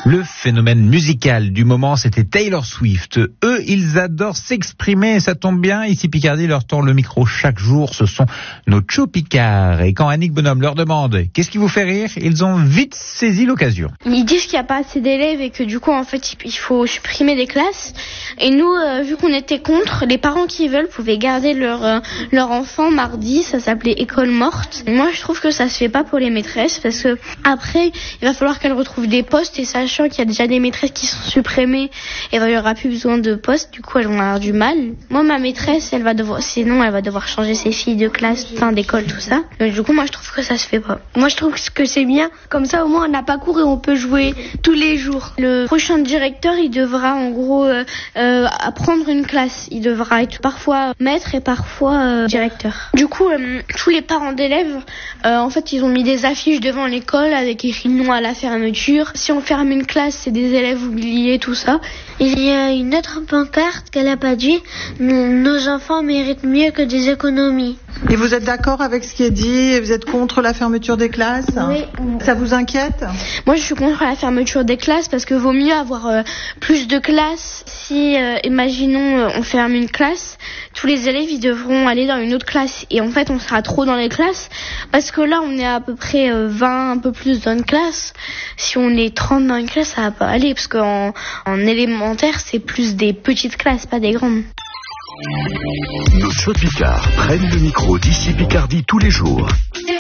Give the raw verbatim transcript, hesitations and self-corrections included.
Le phénomène musical du moment, c'était Taylor Swift. Eux, ils adorent s'exprimer, ça tombe bien. Ici Picardie leur tend le micro chaque jour. Ce sont nos Tcho Picards. Et quand Annick Bonhomme leur demande « Qu'est-ce qui vous fait rire ?», ils ont vite saisi l'occasion. Ils disent qu'il n'y a pas assez d'élèves et que du coup, en fait, il faut supprimer des classes. Et nous, euh, vu qu'on était contre, les parents qui veulent pouvaient garder leur, euh, leur enfant mardi. Ça s'appelait école morte. Moi, je trouve que ça se fait pas pour les maîtresses parce que après, il va falloir qu'elles retrouvent des postes et ça qu'il y a déjà des maîtresses qui sont supprimées et il n'y aura plus besoin de postes, du coup elles vont avoir du mal. Moi ma maîtresse, elle va devoir, sinon elle va devoir changer ses filles de classe, enfin d'école, tout ça. Donc du coup moi je trouve que ça se fait pas. Moi je trouve que c'est bien, comme ça au moins on n'a pas cours et on peut jouer tous les jours. Le prochain directeur il devra en gros euh, euh, apprendre une classe, il devra être parfois maître et parfois euh, directeur. Du coup euh, tous les parents d'élèves, euh, en fait ils ont mis des affiches devant l'école avec écrit non à la fermeture. Si on ferme une classe, c'est des élèves oubliés, tout ça. Il y a une autre pancarte qu'elle n'a pas dit. Nos enfants méritent mieux que des économies. Et vous êtes d'accord avec ce qui est dit? Vous êtes contre la fermeture des classes? Oui. Ça vous inquiète? Moi, je suis contre la fermeture des classes parce que vaut mieux avoir euh, plus de classes. Si, euh, imaginons, euh, on ferme une classe, tous les élèves, ils devront aller dans une autre classe. Et en fait, on sera trop dans les classes parce que là, on est à peu près euh, vingt, un peu plus dans une classe. Si on est trente dans une classe, ça va pas aller parce qu'en en élémentaire, c'est plus des petites classes, pas des grandes. Nos Tcho Picards prennent le micro d'ici Picardie tous les jours.